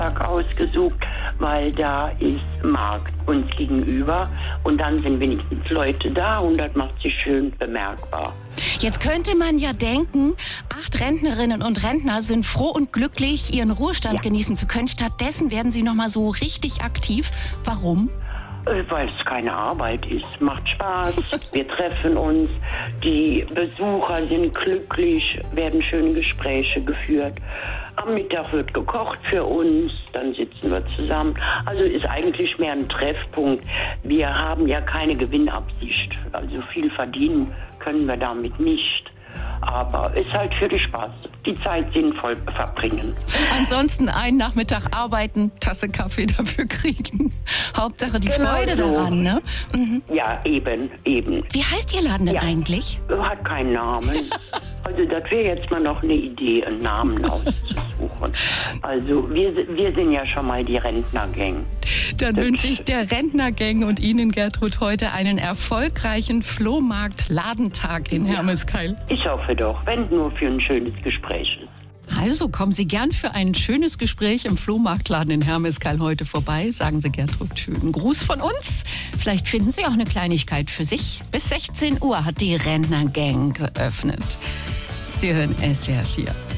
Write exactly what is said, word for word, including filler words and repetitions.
ausgesucht, weil da ist Markt uns gegenüber und dann sind wenigstens Leute da und das macht sich schön bemerkbar. Jetzt könnte man ja denken, acht Rentnerinnen und Rentner sind froh und glücklich, ihren Ruhestand ja. genießen zu können. Stattdessen werden sie nochmal so richtig aktiv. Warum? Weil es keine Arbeit ist. Macht Spaß. Wir treffen uns. Die Besucher sind glücklich, werden schöne Gespräche geführt. Am Mittag wird gekocht für uns, dann sitzen wir zusammen. Also ist eigentlich mehr ein Treffpunkt. Wir haben ja keine Gewinnabsicht. Also viel verdienen können wir damit nicht. Aber es ist halt für den Spaß. Die Zeit sinnvoll verbringen. Ansonsten einen Nachmittag arbeiten, Tasse Kaffee dafür kriegen. Hauptsache die genau Freude so. daran, ne? Mhm. Ja, eben, eben. Wie heißt Ihr Laden denn ja. eigentlich? Hat keinen Namen. Also das wäre jetzt mal noch eine Idee, einen Namen auszusuchen. Also wir, wir sind ja schon mal die Rentnergang. Dann das wünsche ich der Rentnergang und Ihnen, Gertrud, heute einen erfolgreichen Flohmarkt-Ladentag in ja. Hermeskeil. Ich hoffe doch, wenn nur für ein schönes Gespräch ist. Also kommen Sie gern für ein schönes Gespräch im Flohmarktladen in Hermeskeil heute vorbei. Sagen Sie Gertrud schönen Gruß von uns. Vielleicht finden Sie auch eine Kleinigkeit für sich. Bis sechzehn Uhr hat die Rentnergang geöffnet. Sie hören S W R vier.